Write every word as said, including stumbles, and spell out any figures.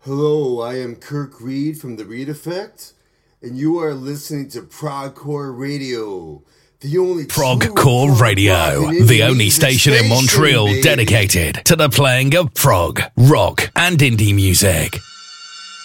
Hello, I am Kirk Reed from The Reed Effect, and you are listening to Progcore Radio, the only Progcore Radio, the only station in Montreal baby. dedicated to the playing of prog, rock, and indie music.